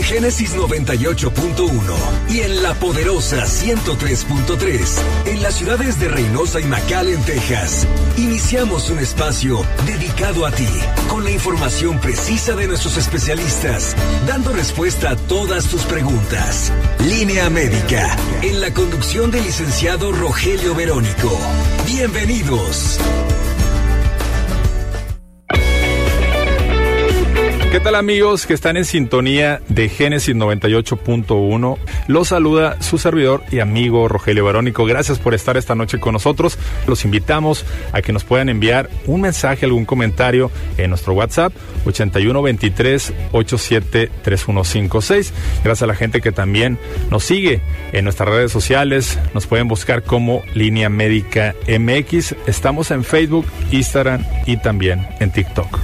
Génesis 98.1 y en La Poderosa 103.3, en las ciudades de Reynosa y McAllen, Texas. Iniciamos un espacio dedicado a ti, con la información precisa de nuestros especialistas, dando respuesta a todas tus preguntas. Línea Médica, en la conducción del licenciado Rogelio Verónico. Bienvenidos. ¿Qué tal, amigos que están en sintonía de Génesis 98.1? Los saluda su servidor y amigo Rogelio Verónico. Gracias por estar esta noche con nosotros. Los invitamos a que nos puedan enviar un mensaje, algún comentario en nuestro WhatsApp 8123-873156. Gracias a la gente que también nos sigue en nuestras redes sociales. Nos pueden buscar como Línea Médica MX. Estamos en Facebook, Instagram y también en TikTok.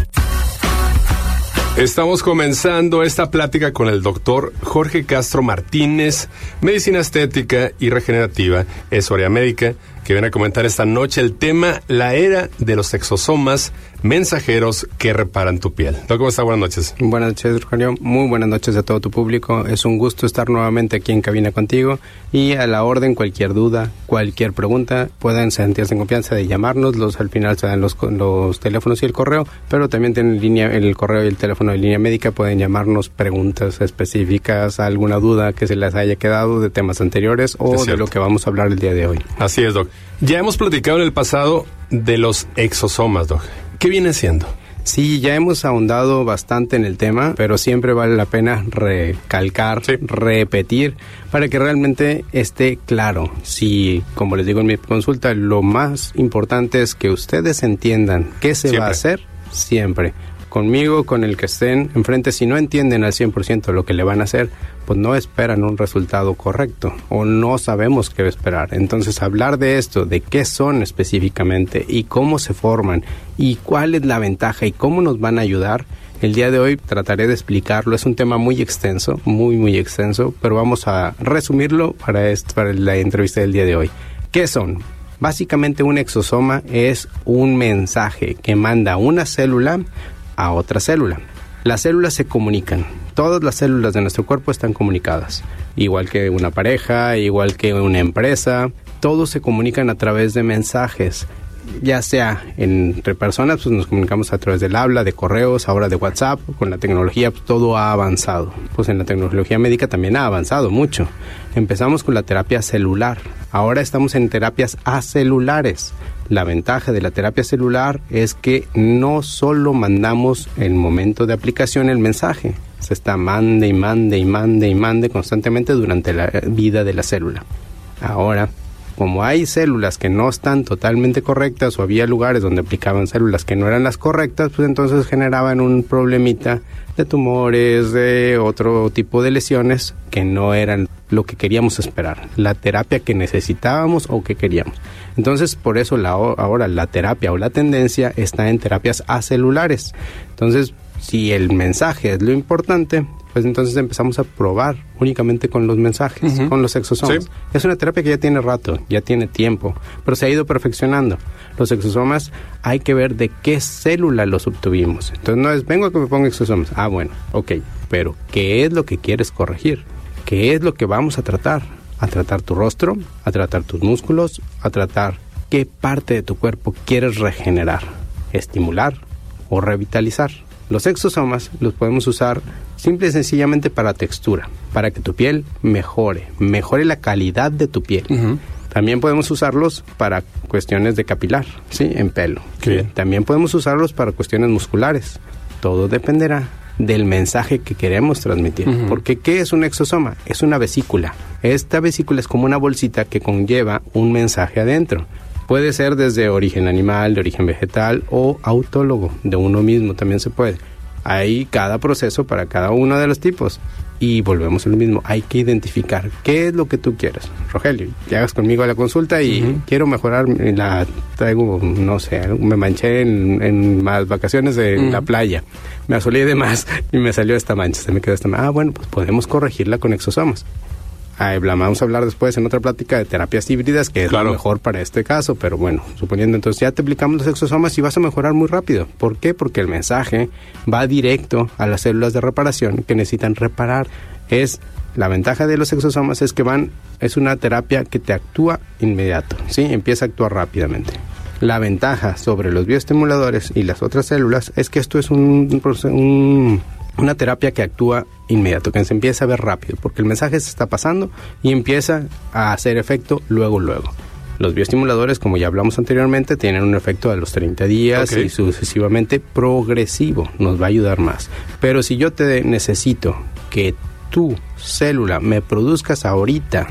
Estamos comenzando esta plática con el doctor Jorge Castro Martínez, medicina estética y regenerativa, es área médica, que viene a comentar esta noche el tema, la era de los exosomas mensajeros que reparan tu piel. Doctor, ¿cómo está? Buenas noches. Buenas noches, Rogelio. Muy buenas noches a todo tu público. Es un gusto estar nuevamente aquí en cabina contigo y a la orden, cualquier duda, cualquier pregunta, pueden sentirse en confianza de llamarnos. Al final se dan los teléfonos y el correo, pero también tienen el correo y el teléfono de Línea Médica. Pueden llamarnos preguntas específicas, alguna duda que se les haya quedado de temas anteriores o de lo que vamos a hablar el día de hoy. Así es, Doc. Ya hemos platicado en el pasado de los exosomas, Doc. ¿Qué viene siendo? Sí, ya hemos ahondado bastante en el tema, pero siempre vale la pena recalcar, repetir, para que realmente esté claro. Sí, como les digo en mi consulta, lo más importante es que ustedes entiendan qué se va a hacer siempre. Conmigo, con el que estén enfrente, si no entienden al 100% lo que le van a hacer, pues no esperan un resultado correcto o no sabemos qué esperar. Entonces, hablar de esto, de qué son específicamente y cómo se forman y cuál es la ventaja y cómo nos van a ayudar, el día de hoy trataré de explicarlo. Es un tema muy extenso, muy extenso, pero vamos a resumirlo para la entrevista del día de hoy. ¿Qué son? Básicamente, un exosoma es un mensaje que manda una célula a otra célula. Las células se comunican. Todas las células de nuestro cuerpo están comunicadas. Igual que una pareja, igual que una empresa. Todos se comunican a través de mensajes. Ya sea entre personas, pues nos comunicamos a través del habla, de correos, ahora de WhatsApp. Con la tecnología, pues todo ha avanzado. Pues en la tecnología médica también ha avanzado mucho. Empezamos con la terapia celular. Ahora estamos en terapias acelulares. La ventaja de la terapia celular es que no solo mandamos en el momento de aplicación el mensaje, se está mande constantemente durante la vida de la célula. Ahora, como hay células que no están totalmente correctas o había lugares donde aplicaban células que no eran las correctas, pues entonces generaban un problemita de tumores, de otro tipo de lesiones que no eran lo que queríamos esperar, la terapia que necesitábamos o que queríamos. Entonces, por eso ahora la terapia o la tendencia está en terapias acelulares. Entonces, si el mensaje es lo importante, pues entonces empezamos a probar únicamente con los mensajes, con los exosomas. Sí. Es una terapia que ya tiene rato, ya tiene tiempo, pero se ha ido perfeccionando. Los exosomas hay que ver de qué célula los obtuvimos. Entonces no es, vengo a que me ponga exosomas. Ah, bueno, ok, pero ¿qué es lo que quieres corregir? ¿Qué es lo que vamos a tratar? A tratar tu rostro, a tratar tus músculos, a tratar qué parte de tu cuerpo quieres regenerar, estimular o revitalizar. Los exosomas los podemos usar simple y sencillamente para textura, para que tu piel mejore la calidad de tu piel. También podemos usarlos para cuestiones de capilar, ¿sí? En pelo. También podemos usarlos para cuestiones musculares. Todo dependerá del mensaje que queremos transmitir. Porque ¿qué es un exosoma? Es una vesícula. Esta vesícula es como una bolsita que conlleva un mensaje adentro. Puede ser desde origen animal, de origen vegetal o autólogo, de uno mismo también se puede. Hay cada proceso para cada uno de los tipos. Y volvemos a lo mismo, hay que identificar qué es lo que tú quieres. Rogelio, llegas conmigo a la consulta y quiero mejorar, traigo, no sé, me manché en las vacaciones de la playa. Me asolé de más y me salió esta mancha, se me quedó esta mancha. Ah, bueno, pues podemos corregirla con exosomas. Vamos a hablar después en otra plática de terapias híbridas, que es lo mejor para este caso, pero bueno, suponiendo entonces ya te aplicamos los exosomas y vas a mejorar muy rápido. ¿Por qué? Porque el mensaje va directo a las células de reparación que necesitan reparar. La ventaja de los exosomas es que es una terapia que te actúa inmediato, ¿sí? Empieza a actuar rápidamente. La ventaja sobre los bioestimuladores y las otras células es que esto es una terapia que actúa inmediato, que se empieza a ver rápido, porque el mensaje se está pasando y empieza a hacer efecto luego. Los bioestimuladores, como ya hablamos anteriormente, tienen un efecto a los 30 días y sucesivamente progresivo, nos va a ayudar más. Pero si yo te necesito que tu célula me produzcas ahorita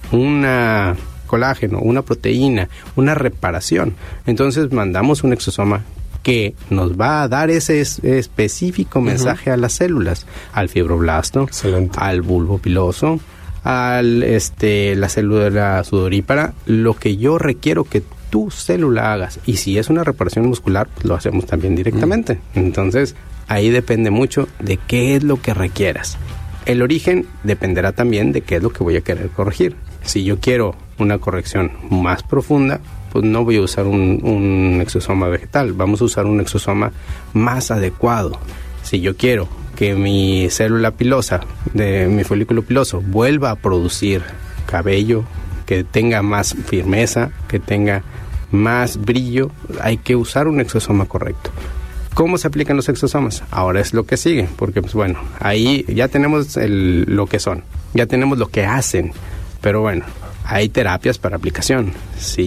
una colágeno, una proteína, una reparación, entonces mandamos un exosoma que nos va a dar ese específico mensaje a las células, al fibroblasto, al bulbo piloso, a la célula sudorípara, lo que yo requiero que tu célula hagas. Y si es una reparación muscular, pues lo hacemos también directamente. Entonces, ahí depende mucho de qué es lo que requieras. El origen dependerá también de qué es lo que voy a querer corregir. Si yo quiero una corrección más profunda, pues no voy a usar un exosoma vegetal, vamos a usar un exosoma más adecuado. Si yo quiero que mi célula pilosa, de mi folículo piloso, vuelva a producir cabello, que tenga más firmeza, que tenga más brillo, hay que usar un exosoma correcto. ¿Cómo se aplican los exosomas? Ahora es lo que sigue, porque pues bueno, ahí ya tenemos lo que son, ya tenemos lo que hacen, pero bueno, hay terapias para aplicación. Si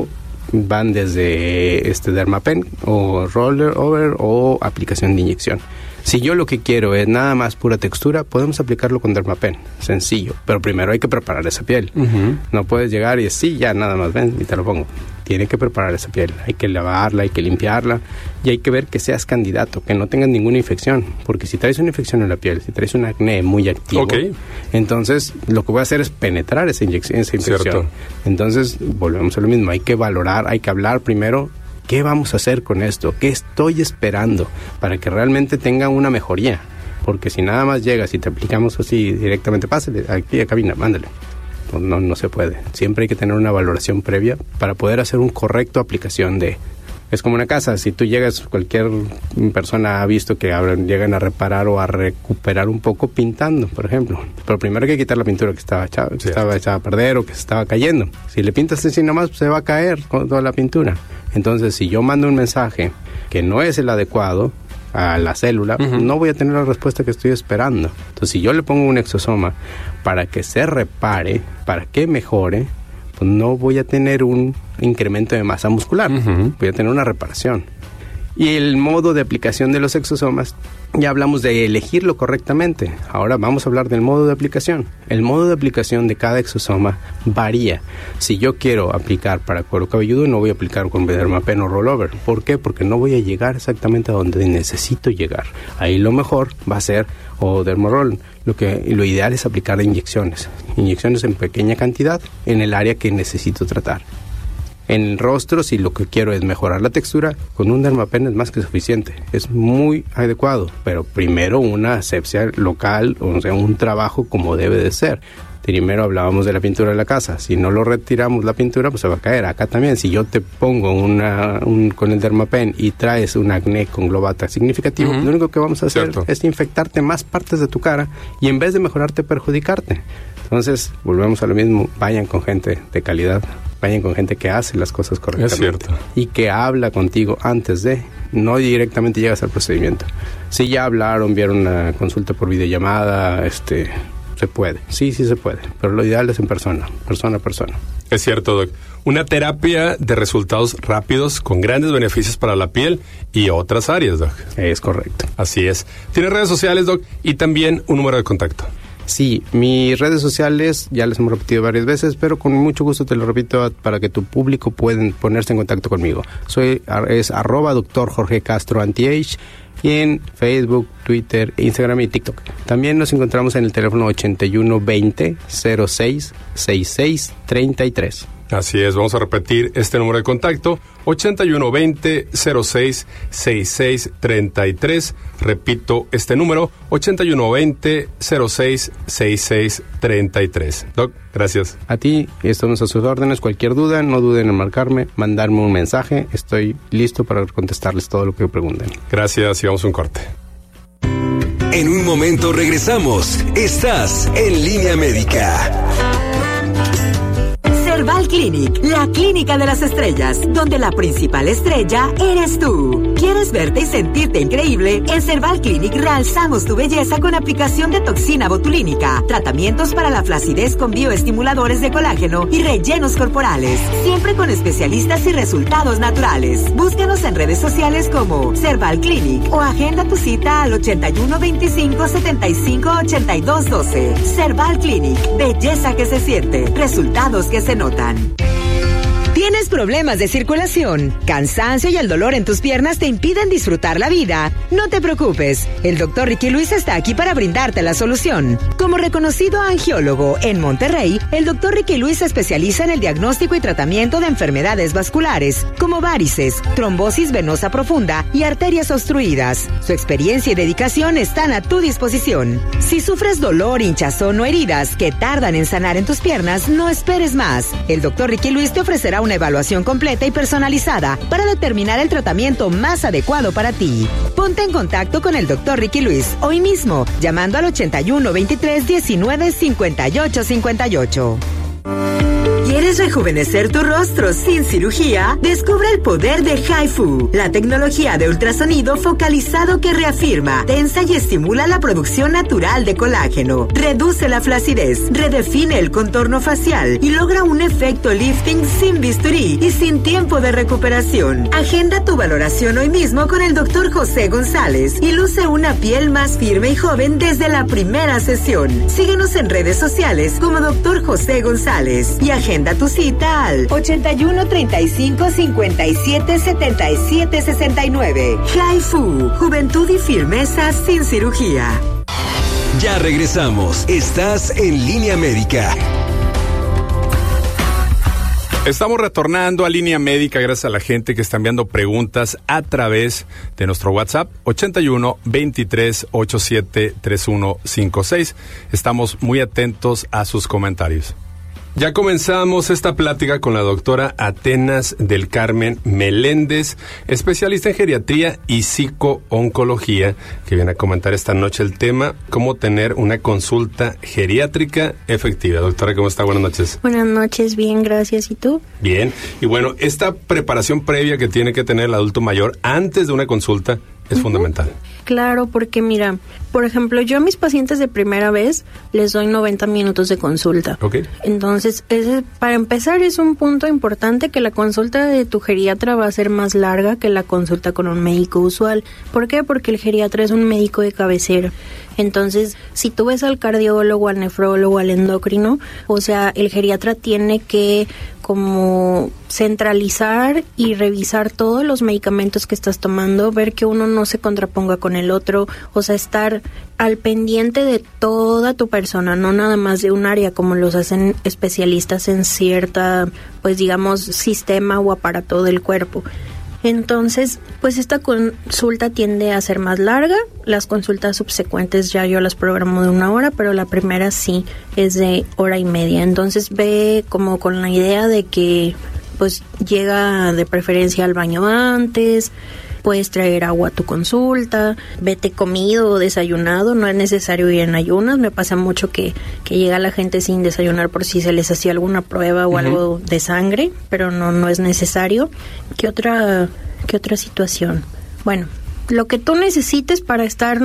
van desde Dermapen o roller over o aplicación de inyección. Si yo lo que quiero es nada más pura textura, podemos aplicarlo con Dermapen, sencillo, pero primero hay que preparar esa piel. No puedes llegar y ya nada más ven y te lo pongo. Tiene que preparar esa piel, hay que lavarla, hay que limpiarla y hay que ver que seas candidato, que no tengas ninguna infección, porque si traes una infección en la piel, si traes un acné muy activo, entonces lo que voy a hacer es penetrar esa infección. Cierto. Entonces volvemos a lo mismo, hay que valorar, hay que hablar primero. ¿Qué vamos a hacer con esto? ¿Qué estoy esperando para que realmente tenga una mejoría? Porque si nada más llegas y te aplicamos así directamente, pásale aquí a cabina, mándale. Pues no se puede. Siempre hay que tener una valoración previa para poder hacer un correcto aplicación Es como una casa. Si tú llegas, cualquier persona ha visto que llegan a reparar o a recuperar un poco pintando, por ejemplo. Pero primero hay que quitar la pintura que estaba echada a perder o que se estaba cayendo. Si le pintas así nomás, pues se va a caer con toda la pintura. Entonces, si yo mando un mensaje que no es el adecuado a la célula, no voy a tener la respuesta que estoy esperando. Entonces, si yo le pongo un exosoma para que se repare, para que mejore, pues no voy a tener un incremento de masa muscular, voy a tener una reparación. Y el modo de aplicación de los exosomas, ya hablamos de elegirlo correctamente. Ahora vamos a hablar del modo de aplicación. El modo de aplicación de cada exosoma varía. Si yo quiero aplicar para cuero cabelludo, no voy a aplicar con Dermapen o rollover. ¿Por qué? Porque no voy a llegar exactamente a donde necesito llegar. Ahí lo mejor va a ser Dermorol. Lo ideal es aplicar inyecciones en pequeña cantidad en el área que necesito tratar. En el rostro, si lo que quiero es mejorar la textura, con un Dermapen es más que suficiente. Es muy adecuado, pero primero una asepsia local, o sea, un trabajo como debe de ser. Primero hablábamos de la pintura de la casa. Si no lo retiramos la pintura, pues se va a caer. Acá también, si yo te pongo con el Dermapen y traes un acné conglobata significativo, lo único que vamos a hacer es infectarte más partes de tu cara y en vez de mejorarte, perjudicarte. Entonces, volvemos a lo mismo. Vayan con gente de calidad. Vayan con gente que hace las cosas correctamente. Es cierto. Y que habla contigo antes de, no directamente llegas al procedimiento. Si ya hablaron, vieron una consulta por videollamada, se puede. Sí se puede. Pero lo ideal es en persona a persona. Es cierto, Doc. Una terapia de resultados rápidos con grandes beneficios para la piel y otras áreas, Doc. Es correcto. Así es. ¿Tiene redes sociales, Doc? Y también un número de contacto. Sí, mis redes sociales ya les hemos repetido varias veces, pero con mucho gusto te lo repito para que tu público pueda ponerse en contacto conmigo. Es @Dr. Jorge Castro Anti-Age y en Facebook, Twitter, Instagram y TikTok. También nos encontramos en el teléfono 81 20 06 66 33. Así es, vamos a repetir este número de contacto, 8120-066633. Repito este número, 8120-066633. Doc, gracias. A ti, estamos a sus órdenes. Cualquier duda, no duden en marcarme, mandarme un mensaje. Estoy listo para contestarles todo lo que pregunten. Gracias y vamos a un corte. En un momento regresamos. Estás en Línea Médica. Cerval Clinic, la clínica de las estrellas, donde la principal estrella eres tú. ¿Quieres verte y sentirte increíble? En Cerval Clinic realzamos tu belleza con aplicación de toxina botulínica, tratamientos para la flacidez con bioestimuladores de colágeno y rellenos corporales, siempre con especialistas y resultados naturales. Búscanos en redes sociales como Cerval Clinic o agenda tu cita al 81 25 75 82 12. Cerval Clinic, belleza que se siente, resultados que se notan. ¿Tienes problemas de circulación, cansancio y el dolor en tus piernas te impiden disfrutar la vida? No te preocupes, el Dr. Ricky Luis está aquí para brindarte la solución. Como reconocido angiólogo en Monterrey, el Dr. Ricky Luis se especializa en el diagnóstico y tratamiento de enfermedades vasculares, como varices, trombosis venosa profunda y arterias obstruidas. Su experiencia y dedicación están a tu disposición. Si sufres dolor, hinchazón o heridas que tardan en sanar en tus piernas, no esperes más. El Dr. Ricky Luis te ofrecerá una evaluación completa y personalizada para determinar el tratamiento más adecuado para ti. Ponte en contacto con el Dr. Ricky Luis hoy mismo, llamando al 81 23 19 58 58. ¿Quieres rejuvenecer tu rostro sin cirugía? Descubre el poder de HIFU, la tecnología de ultrasonido focalizado que reafirma, tensa y estimula la producción natural de colágeno, reduce la flacidez, redefine el contorno facial y logra un efecto lifting sin bisturí y sin tiempo de recuperación. Agenda tu valoración hoy mismo con el Dr. José González y luce una piel más firme y joven desde la primera sesión. Síguenos en redes sociales como Dr. José González y agenda tu cita al 81 35 57 77 69. HIFU, juventud y firmeza sin cirugía. Ya regresamos. Estás en Línea Médica. Estamos retornando a Línea Médica gracias a la gente que está enviando preguntas a través de nuestro WhatsApp 81 23 87 3156. Estamos muy atentos a sus comentarios. Ya comenzamos esta plática con la doctora Atenas del Carmen Meléndez, especialista en geriatría y psico-oncología, que viene a comentar esta noche el tema, cómo tener una consulta geriátrica efectiva. Doctora, ¿cómo está? Buenas noches. Buenas noches, bien, gracias. ¿Y tú? Bien. Y bueno, esta preparación previa que tiene que tener el adulto mayor antes de una consulta es fundamental. Claro, porque mira, por ejemplo, yo a mis pacientes de primera vez les doy 90 minutos de consulta. Okay. Entonces, para empezar, es un punto importante que la consulta de tu geriatra va a ser más larga que la consulta con un médico usual. ¿Por qué? Porque el geriatra es un médico de cabecera. Entonces, si tú ves al cardiólogo, al nefrólogo, al endocrino, o sea, el geriatra tiene que como centralizar y revisar todos los medicamentos que estás tomando, ver que uno no se contraponga con el otro, o sea, estar al pendiente de toda tu persona, no nada más de un área como los hacen especialistas en cierta, pues digamos, sistema o aparato del cuerpo. Entonces, pues esta consulta tiende a ser más larga. Las consultas subsecuentes ya yo las programo de 1 hora, pero la primera sí es de 1 hora y media. Entonces ve como con la idea de que pues llega de preferencia al baño antes, puedes traer agua a tu consulta, vete comido o desayunado, no es necesario ir en ayunas. Me pasa mucho que llega la gente sin desayunar por si se les hacía alguna prueba o algo de sangre, pero no es necesario. ¿Qué otra situación? Bueno, lo que tú necesites para estar